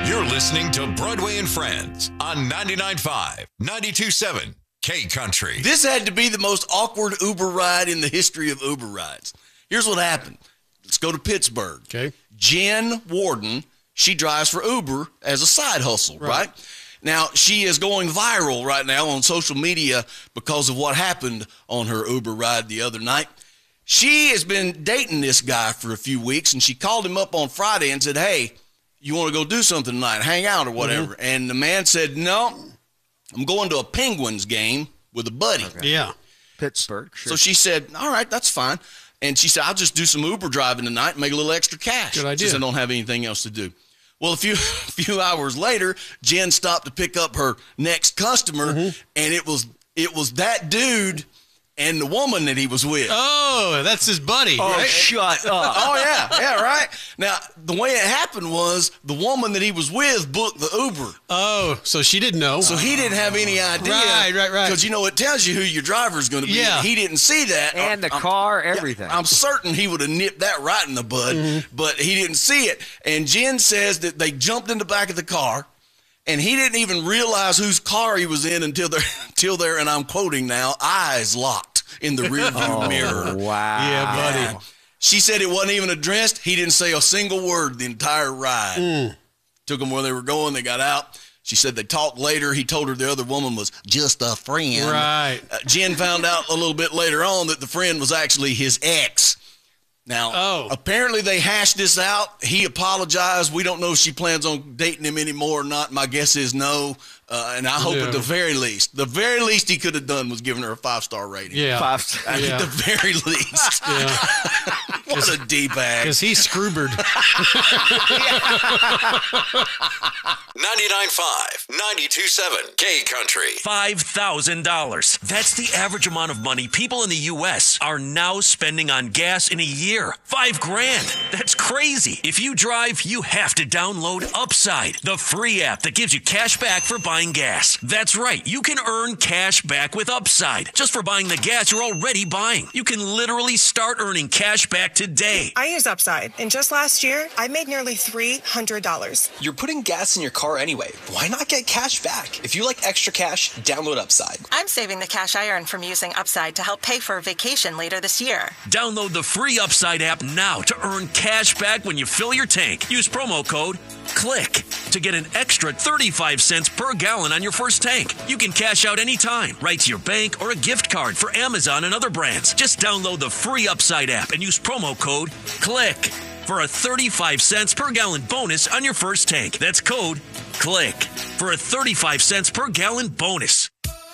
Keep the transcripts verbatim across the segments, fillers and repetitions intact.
You're listening to Broadway and Friends on ninety-nine point five, ninety-two point seven K Country. This had to be the most awkward Uber ride in the history of Uber rides. Here's what happened. Let's go to Pittsburgh. Okay. Jen Warden, she drives for Uber as a side hustle, right? right? Now, she is going viral right now on social media because of what happened on her Uber ride the other night. She has been dating this guy for a few weeks, and she called him up on Friday and said, hey, you want to go do something tonight, hang out or whatever? Mm-hmm. And the man said, no, I'm going to a Penguins game with a buddy. Okay. Yeah. Pittsburgh. Sure. So she said, all right, that's fine. And she said, I'll just do some Uber driving tonight and make a little extra cash. Good idea. Since I don't have anything else to do. Well, a few a few hours later, Jen stopped to pick up her next customer, mm-hmm. and it was it was that dude and the woman that he was with. Oh, that's his buddy. Oh, right? shut up. Oh, yeah, yeah, right? Now, the way it happened was the woman that he was with booked the Uber. Oh, so she didn't know. So he didn't have any idea. Right, right, right. Because, you know, it tells you who your driver's going to be. Yeah. He didn't see that. And the I'm, car, everything. Yeah, I'm certain he would have nipped that right in the bud, mm-hmm. but he didn't see it. And Jen says that they jumped in the back of the car, and he didn't even realize whose car he was in until they're, until they're, and I'm quoting now, eyes locked in the rearview oh, mirror. Wow. Yeah, buddy. She said it wasn't even addressed. He didn't say a single word the entire ride. Mm. Took them where they were going. They got out. She said they talked later. He told her the other woman was just a friend. Right. Uh, Jen found out a little bit later on that the friend was actually his ex. Now, oh. apparently they hashed this out. He apologized. We don't know if she plans on dating him anymore or not. My guess is no. Uh, and I hope yeah. at the very least, the very least he could have done was giving her a five-star rating. Yeah. Five star. I mean, yeah. at the very least. Yeah. What a D-bag. Because he's screwbered. ninety-nine point five, ninety-two point seven K Country. five thousand dollars. That's the average amount of money people in the U S are now spending on gas in a year. Five grand. That's crazy. If you drive, you have to download Upside, the free app that gives you cash back for buying gas. That's right. You can earn cash back with Upside just for buying the gas you're already buying. You can literally start earning cash back today. I use Upside, and just last year, I made nearly three hundred dollars. You're putting gas in your car anyway. Why not get cash back? If you like extra cash, download Upside. I'm saving the cash I earn from using Upside to help pay for a vacation later this year. Download the free Upside app now to earn cash back when you fill your tank. Use promo code CLICK to get an extra thirty-five cents per gallon on your first tank. You can cash out anytime, right to your bank or a gift card for Amazon and other brands. Just download the free Upside app and use promo code CLICK for a thirty-five cents per gallon bonus on your first tank. That's code CLICK for a thirty-five cents per gallon bonus.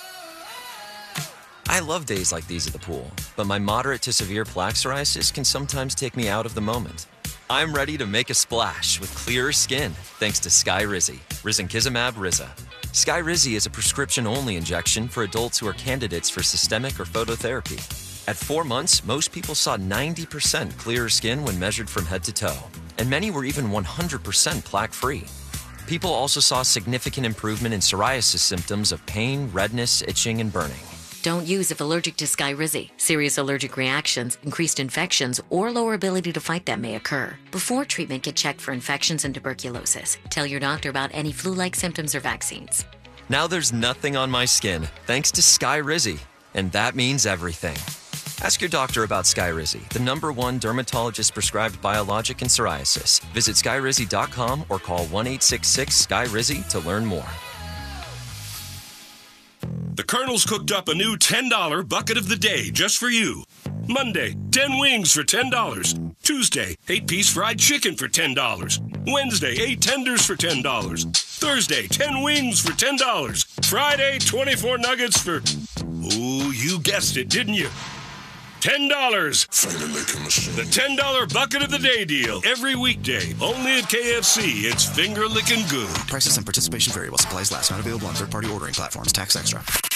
I love days like these at the pool, but my moderate to severe plaque psoriasis can sometimes take me out of the moment. I'm ready to make a splash with clearer skin thanks to Skyrizi, risankizumab Riza. Skyrizi is a prescription-only injection for adults who are candidates for systemic or phototherapy. At four months, most people saw ninety percent clearer skin when measured from head to toe, and many were even one hundred percent plaque-free. People also saw significant improvement in psoriasis symptoms of pain, redness, itching, and burning. Don't use if allergic to Skyrizi. Serious allergic reactions, increased infections, or lower ability to fight them may occur. Before treatment, get checked for infections and tuberculosis. Tell your doctor about any flu-like symptoms or vaccines. Now there's nothing on my skin thanks to Skyrizi, and that means everything. Ask your doctor about Skyrizi, the number one dermatologist-prescribed biologic in psoriasis. Visit skyrizi dot com or call one eight six six Sky Rizi to learn more. The Colonel's cooked up a new ten dollar bucket of the day just for you. Monday, ten wings for ten dollars. Tuesday, eight piece fried chicken for ten dollars. Wednesday, eight tenders for ten dollars. Thursday, ten wings for ten dollars. Friday, twenty-four nuggets for... Oh, you guessed it, didn't you? ten dollars. The ten dollar bucket of the day deal. Every weekday. Only at K F C. It's finger licking good. Prices and participation vary while supplies last. Not available on third-party ordering platforms. Tax extra.